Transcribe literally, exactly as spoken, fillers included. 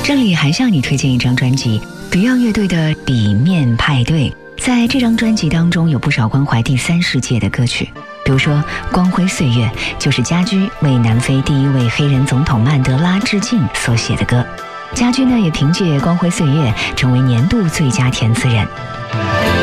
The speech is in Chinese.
这里还向你推荐一张专辑 Beyond 乐队的《底面派对》。在这张专辑当中有不少关怀第三世界的歌曲，比如说《光辉岁月》就是家驹为南非第一位黑人总统曼德拉致敬所写的歌。家驹呢也凭借《光辉岁月》成为年度最佳填词人。